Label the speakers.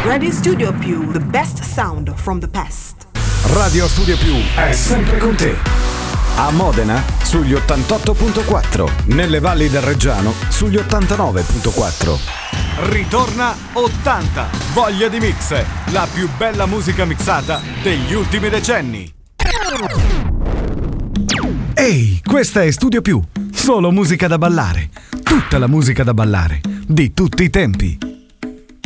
Speaker 1: Radio Studio Più, the best sound from the past.
Speaker 2: Radio Studio Più è sempre con te. A Modena sugli 88.4, nelle valli del Reggiano sugli 89.4. Ritorna 80, voglia di mix, la più bella musica mixata degli ultimi decenni. Ehi, questa è Studio Più, solo musica da ballare, tutta la musica da ballare, di tutti i tempi.